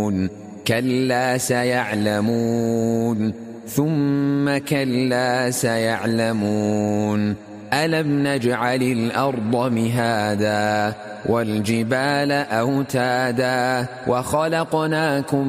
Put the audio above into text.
كلا سيعلمون ثم كلا سيعلمون ألم نجعل الأرض مهادا والجبال أوتادا وخلقناكم